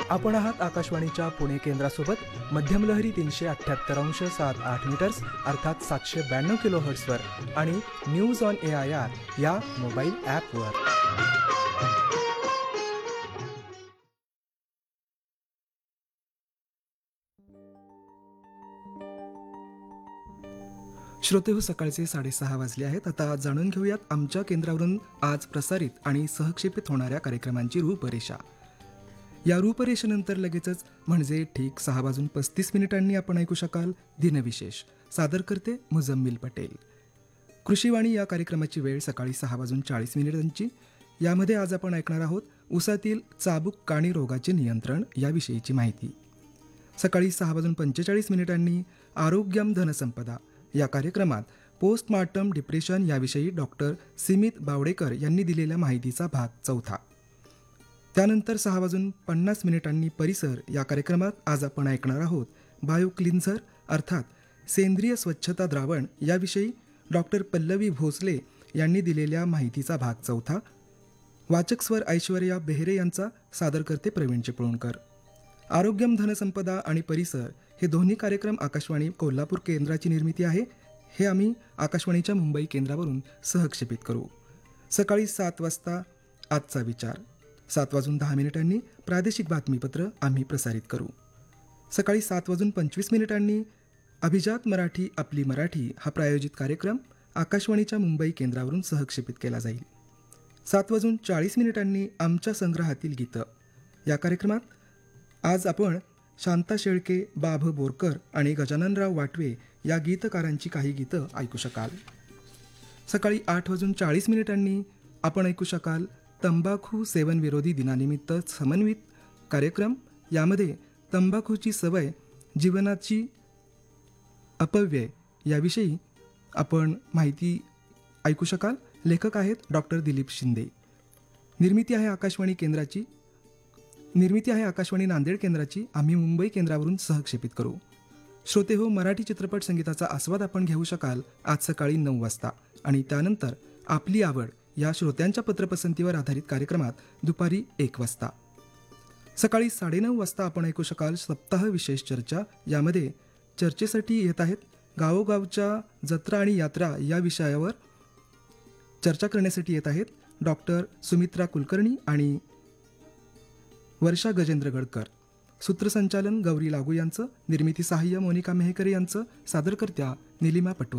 आपण आहात आकाशवाणीच्या पुणे केंद्रासोबत मध्यमलहरी 378.7 मीटर्स अर्थात 792 किलोहर्ट्झवर आणि न्यूज ऑन AIR या मोबाईल ॲपवर. श्रोते हो, सकाळचे 6:30 वाजले आहेत. आता जाणून घेऊयात आमच्या केंद्रावरून आज प्रसारित आणि सहक्षेपित होणाऱ्या कार्यक्रमांची रूपरेषा. या रूपरेषेनंतर लगेचच म्हणजे ठीक 6:35 आपण ऐकू शकाल दिनविशेष. सादर करते मुजम्मिल पटेल. कृषीवाणी या कार्यक्रमाची वेळ सकाळी 6:40 यामध्ये आज आपण ऐकणार आहोत ऊसातील चाबूक काणी रोगाचे नियंत्रण याविषयीची माहिती. सकाळी 6:45 आरोग्यम धनसंपदा या कार्यक्रमात पोस्टमार्टम डिप्रेशन याविषयी डॉक्टर सिमित बावडेकर यांनी दिलेल्या माहितीचा भाग 4. त्यानंतर 6:50 परिसर या कार्यक्रमात आज आपण ऐकणार आहोत बायो क्लिन्झर अर्थात सेंद्रिय स्वच्छता द्रावण याविषयी डॉक्टर पल्लवी भोसले यांनी दिलेल्या माहितीचा भाग 4. वाचक स्वर ऐश्वर्या बेहरे यांचा, सादर करते प्रवीण चिपळूणकर. आरोग्यम धनसंपदा आणि परिसर हे दोन्ही कार्यक्रम आकाशवाणी कोल्हापूर केंद्राची निर्मिती आहे. हे आम्ही आकाशवाणीच्या मुंबई केंद्रावरून सहक्षेपित करू. सकाळी 7 वाजता आजचा विचार. 7:10 प्रादेशिक बातमीपत्र आम्ही प्रसारित करू. सकाळी 7:25 अभिजात मराठी आपली मराठी हा प्रायोजित कार्यक्रम आकाशवाणीच्या मुंबई केंद्रावरून सहक्षेपित केला जाईल. 7:40 आमच्या संग्रहातील गीतं या कार्यक्रमात आज आपण शांता शेळके, बाभ बोरकर आणि गजाननराव वाटवे या गीतकारांची काही गीतं ऐकू शकाल. सकाळी 8:40 आपण ऐकू शकाल तंबाखू सेवन विरोधी दिनानिमित्त समन्वित कार्यक्रम. यामध्ये तंबाखूची सवय जीवनाची अपव्यय याविषयी आपण माहिती ऐकू शकाल. लेखक आहेत डॉक्टर दिलीप शिंदे. निर्मिती आहे आकाशवाणी नांदेड केंद्राची. आम्ही मुंबई केंद्रावरून सहक्षेपित करू. श्रोते हो, मराठी चित्रपट संगीताचा आस्वाद आपण घेऊ शकाल आज सकाळी 9 वाजता आणि त्यानंतर आपली आवड या श्रोत्यांच्या पत्रपसंतीवर आधारित कार्यक्रमात दुपारी 1 वाजता. सकाळी 9:30 वाजता आपण ऐकू शकाल सप्ताह विशेष चर्चा. यामध्ये चर्चेसाठी येत आहेत गावोगावच्या जत्रा आणि यात्रा या विषयावर चर्चा करण्यासाठी येत आहेत डॉक्टर सुमित्रा कुलकर्णी आणि वर्षा गजेंद्र गडकर. सूत्रसंचालन गौरी लागू यांचं, निर्मिती सहाय्य मोनिका मेहकर यांचं, सादरकर्त्या निलिमा पटवर्धन.